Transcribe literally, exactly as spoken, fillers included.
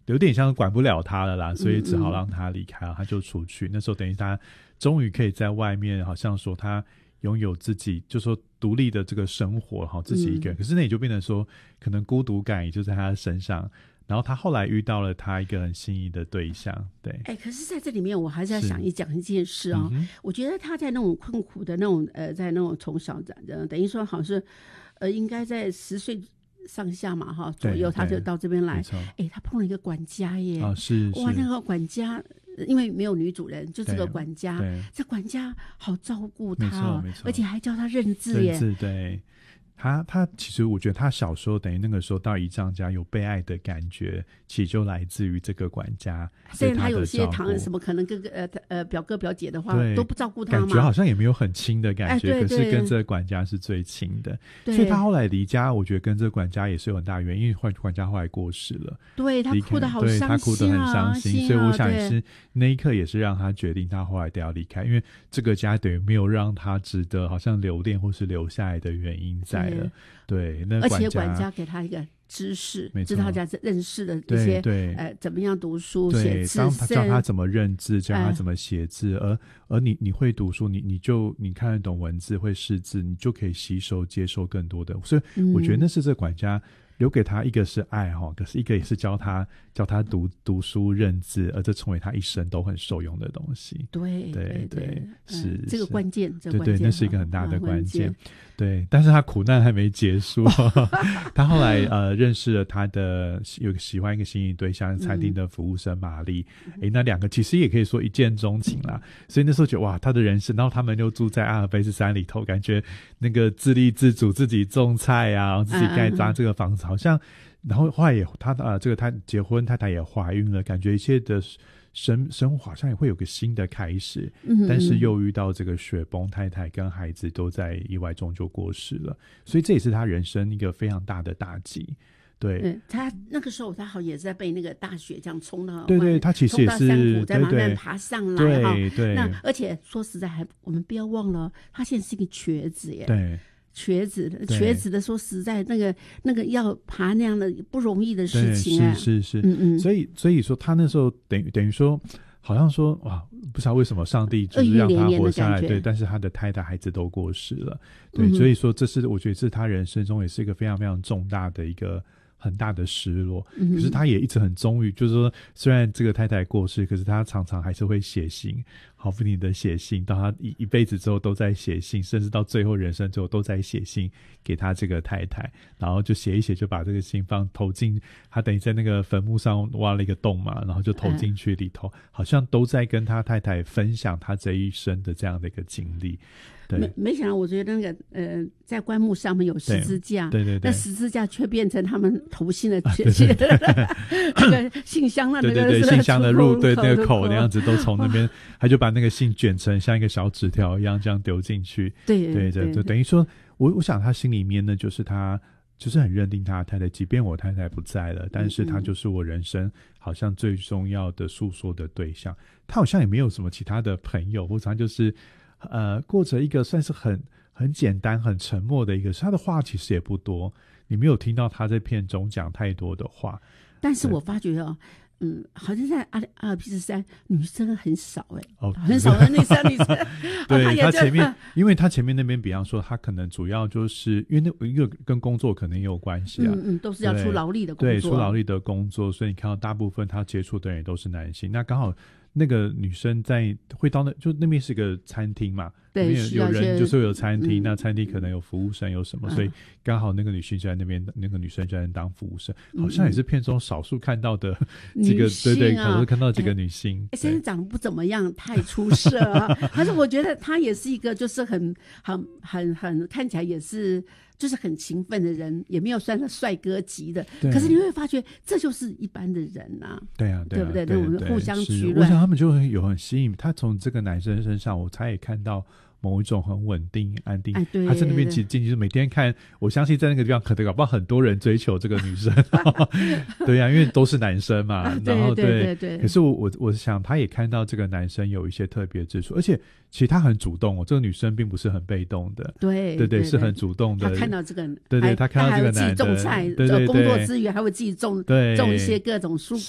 有点像管不了他了啦，所以只好让他离开了，他就出去。那时候等于他终于可以在外面，好像说他拥有自己，就说独立的这个生活，好自己一个人。嗯、可是那也就变成说，可能孤独感也就在他身上。然后他后来遇到了他一个很心仪的对象，对。 哎，可是在这里面，我还是要想一讲一件事啊、哦嗯。我觉得他在那种困苦的那种呃，在那种从小的，等于说好像是呃，应该在十岁上下嘛哈左右，他就到这边来。哎，他碰了一个管家耶， 哦、是, 是哇，那个管家。因为没有女主人，就这个管家，这管家好照顾他哦，而且还教他认字耶。 认字，对。他他其实我觉得他小时候等于那个时候到姨丈家有被爱的感觉，其实就来自于这个管家。 虽然他有些堂什么可能哥哥呃呃表哥表姐的话都不照顾他嘛， 感觉好像也没有很亲的感觉、 哎、对对， 可是跟这个管家是最亲的。所以他后来离家，我觉得跟这个管家也是有很大原因，因为管家后来过世了， 对他哭得好伤心、啊、 对他哭得很伤心、 啊、 所以我想也是那一刻也是让他决定他后来得要离开，因为这个家等于没有让他值得好像留恋或是留下来的原因在了。对，那而且管家给他一个知识，知道他认识的一些呃怎么样读书写字， 当他教他怎么认字，教他怎么写字，呃、而而你你会读书，你你就你看得懂文字，会识字，你就可以吸收接受更多的。所以我觉得那是这管家留给他一个是爱哈，可是一个也是教他教他读读书认字，而这成为他一生都很受用的东西。 对对对, 对, 对是、嗯、 这个关键，这个关键对对，那是一个很大的关键。 嗯、 对，但是他苦难还没结束，他后来呃认识了他的有喜欢一个心仪对象，餐厅的服务生玛丽。哎、嗯，那两个其实也可以说一见钟情啦。所以那时候觉得哇，他的人生，然后他们又住在阿尔卑斯山里头，感觉那个自立自主，自己种菜啊，然后自己盖扎这个房子，嗯、好像。然后后来也他呃这个他结婚，太太也怀孕了，感觉一切的生生活好像也会有个新的开始，嗯、但是又遇到这个雪崩，太太跟孩子都在意外中就过世了，所以这也是他人生一个非常大的打击。对， 嗯、他那个时候他好也是在被那个大雪这样冲到， 对对，他其实也是山谷再慢慢爬上来， 对对。 那而且说实在还，我们不要忘了，他现在是一个瘸子耶。 对。 瘸子的瘸子的说实在那个那个要爬那样的不容易的事情啊， 是是是， 嗯嗯， 所以所以说他那时候等于等于说好像说哇，不知道为什么上帝就是让他活下来，对，但是他的太太孩子都过世了，对、嗯，所以说这是我觉得是他人生中也是一个非常非常重大的一个很大的失落， 嗯、 可是他也一直很忠于，就是说虽然这个太太过世，可是他常常还是会写信，好不停的写信，到他一一辈子之后都在写信，甚至到最后人生之后都在写信给他这个太太，然后就写一写就把这个信放投进他等于在那个坟墓上挖了一个洞嘛，然后就投进去里头、嗯、好像都在跟他太太分享他这一生的这样的一个经历。 没没想到，我觉得那个呃，在棺木上面有十字架， 对对对， 那十字架却变成他们投信的确切的那个信箱的那个， 对对对，信箱的入对那个口那样子都从那边，他就把那个信卷成像一个小纸条一样这样丢进去。 对对对对，等于说，我我想他心里面呢，就是他就是很认定他的太太，即便我太太不在了，但是他就是我人生好像最重要的诉说的对象。他好像也没有什么其他的朋友，或者他就是呃过着一个算是很很简单很沉默的一个，他的话其实也不多，你没有听到他在片中讲太多的话。 但是我发觉哦，嗯，好像在阿阿尔卑斯山女生很少哎、欸，哦，很少的女生女生。 对、 哦、 他前面、啊，因为他前面那边，比方说，他可能主要就是因为那一个跟工作可能也有关系啊， 嗯嗯，都是要出劳力的工作， 对，出劳力的工作，所以你看到大部分他接触的人也都是男性，那刚好。那个女生在会到那就那边是个餐厅嘛， 对， 有人就是有餐厅、 嗯， 那餐厅可能有服务生有什么、嗯、所以刚好那个女性就在那边，那个女生就在那当服务生、嗯、好像也是片中少数看到的几个、啊、对对，可能看到几个女性， 哎，现在长得不怎么样，太出色啊但是我觉得她也是一个就是很很很很看起来也是就是很勤奋的人，也没有算是帅哥级的，可是你会发觉这就是一般的人啊， 对啊，对啊， 对不对？ 对我们互相取暖， 我想他们就会有很吸引他，从这个男生身上，我才也看到某一种很稳定安定、 哎、对， 他在那边进进去每天看，我相信在那个地方可能搞不好很多人追求这个女生对啊，因为都是男生嘛、啊、然后对, 对对对， 可是我我我想他也看到这个男生有一些特别之处，而且其实他很主动哦，这个女生并不是很被动的， 对对 对, 对, 对，是很主动的。 他看到这个， 对对，他看到这个男的， 自己种菜， 对对对， 工作之余还会自己种，对，种一些各种蔬